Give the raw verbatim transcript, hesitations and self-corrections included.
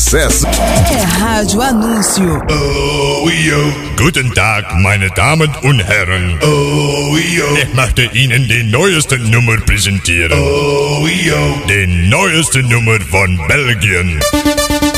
Sucesso. É Rádio Anúncio. Oh, yo. Guten Tag, meine Damen und Herren. Oh, yo. Ich möchte Ihnen die neueste Nummer präsentieren. Oh, yo. Die neueste Nummer von Belgien.